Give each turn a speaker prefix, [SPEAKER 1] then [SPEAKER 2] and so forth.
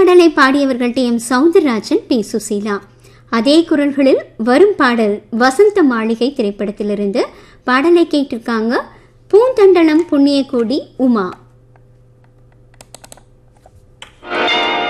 [SPEAKER 1] பாடலை பாடியவர்கள் D M Soundararajan, B Susheela. அதே குரல்களில் வரும் பாடல் வசந்த மாளிகை திரைப்படத்திலிருந்து. பாடலை கேட்டிருக்காங்க பூந்தண்டலம் புண்ணியகோடி உமா.